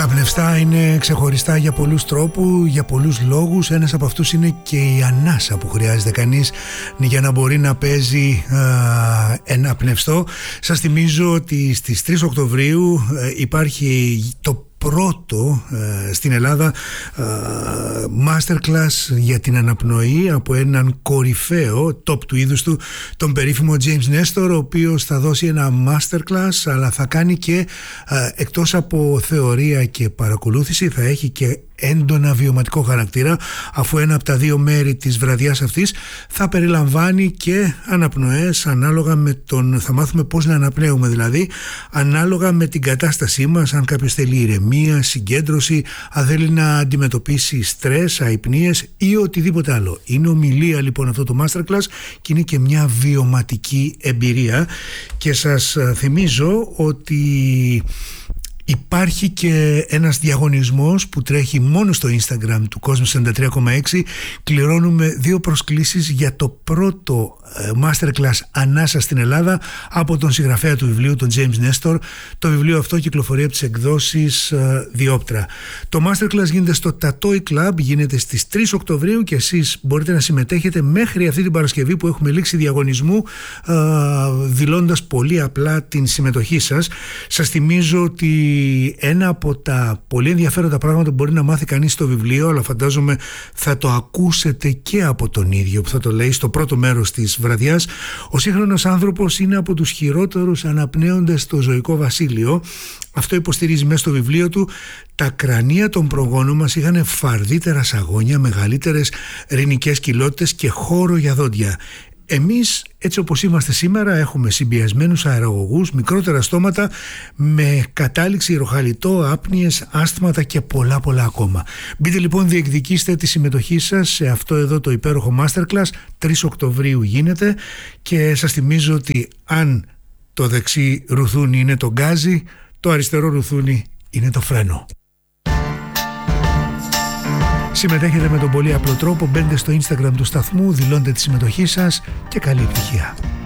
πνευστά είναι ξεχωριστά για πολλούς τρόπους, για πολλούς λόγους. Ένας από αυτούς είναι και η ανάσα που χρειάζεται κανείς για να μπορεί να παίζει ένα πνευστό. Σας θυμίζω ότι στις 3 Οκτωβρίου υπάρχει το πρώτο στην Ελλάδα masterclass για την αναπνοή από έναν κορυφαίο top του είδους του, τον περίφημο James Nestor, ο οποίος θα δώσει ένα masterclass, αλλά θα κάνει και εκτός από θεωρία και παρακολούθηση, θα έχει και έντονα βιωματικό χαρακτήρα, αφού ένα από τα δύο μέρη της βραδιάς αυτής θα περιλαμβάνει και αναπνοές ανάλογα με θα μάθουμε πώς να αναπνέουμε, δηλαδή ανάλογα με την κατάστασή μας, αν κάποιος θέλει ηρεμία, συγκέντρωση, αν θέλει να αντιμετωπίσει στρες, αϊπνίες ή οτιδήποτε άλλο. Είναι ομιλία λοιπόν αυτό το masterclass και είναι και μια βιωματική εμπειρία, και σας θυμίζω ότι υπάρχει και ένας διαγωνισμός που τρέχει μόνο στο Instagram του Κόσμου 93,6. Κληρώνουμε 2 προσκλήσεις για το πρώτο masterclass ανάσα στην Ελλάδα από τον συγγραφέα του βιβλίου, τον James Nestor. Το βιβλίο αυτό κυκλοφορεί από τις εκδόσεις Διόπτρα. Το masterclass γίνεται στο Tatoi Club, γίνεται στις 3 Οκτωβρίου και εσείς μπορείτε να συμμετέχετε μέχρι αυτή την Παρασκευή που έχουμε λήξη διαγωνισμού, δηλώντας πολύ απλά την συμμετοχή σας. Σας θυμίζω ότι ένα από τα πολύ ενδιαφέροντα πράγματα που μπορεί να μάθει κανείς στο βιβλίο, αλλά φαντάζομαι θα το ακούσετε και από τον ίδιο που θα το λέει στο πρώτο μέρος της βραδιάς, ο σύγχρονος άνθρωπος είναι από τους χειρότερους αναπνέοντες στο ζωικό βασίλειο. Αυτό υποστηρίζει μέσα στο βιβλίο του. Τα κρανία των προγόνων μας είχαν φαρδύτερα σαγόνια, μεγαλύτερες ρηνικές κοιλότητες και χώρο για δόντια. Εμείς, έτσι όπως είμαστε σήμερα, έχουμε συμπιεσμένους αεραγωγούς, μικρότερα στόματα, με κατάληξη ροχαλιτό, άπνοιες, άσθματα και πολλά ακόμα. Μπείτε λοιπόν, διεκδικήστε τη συμμετοχή σας σε αυτό εδώ το υπέροχο masterclass. 3 Οκτωβρίου γίνεται, και σας θυμίζω ότι αν το δεξί ρουθούνι είναι το γκάζι, το αριστερό ρουθούνι είναι το φρένο. Συμμετέχετε με τον πολύ απλό τρόπο, μπαίνετε στο Instagram του σταθμού, δηλώνετε τη συμμετοχή σας και καλή επιτυχία.